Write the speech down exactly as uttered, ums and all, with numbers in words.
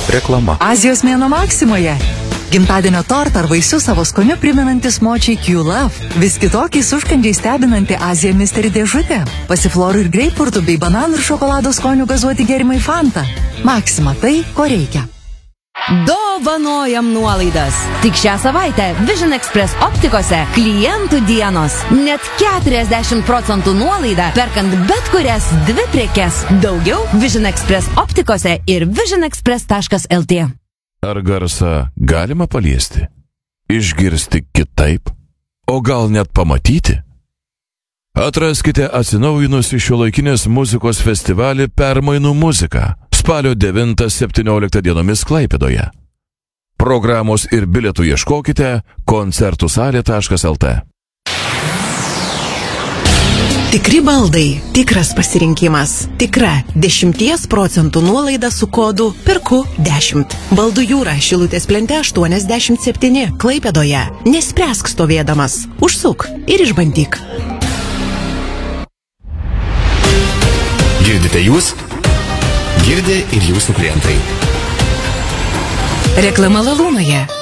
Reklama. Azijos mėnuo Maksimoje. Gimtadienio tortą ar vaisius savo skoniu primenantis močiai Q-Love. Vis kitokiais užkandžiais stebinanti Azija Mystery dėžutė. Pasiflorų ir greipfurtų bei bananų ir šokolado skonių gazuoti gėrimai Fanta. Maksima tai, ko reikia. Dovanojam nuolaidas. Tik šią savaitę Vision Express optikose klientų dienos. Net keturiasdešimt procentų nuolaida perkant bet kurias dvi prekes. Daugiau Vision Express optikose ir vision express taškas el tė. Ar garsą galima paliesti? Išgirsti kitaip? O gal net pamatyti? Atraskite atsinaujinusi šiuolaikinės muzikos festivalį Permainų muzika. Spalio devintą septynioliktą dienomis Klaipėdoje. Programos ir bilietų ieškokite koncertų salė taškas el tė. Tikri baldai, tikras pasirinkimas. Tikra dešimties procentų nuolaida su kodu perku dešimt. Baldų jūra, Šilutės plente aštuoniasdešimt septyni, Klaipėdoje. Nespręsk stovėdamas. Užsuk ir išbandyk. Girdite jūs? Girdi ir jūsų klientai. Reklama Lalūnoje.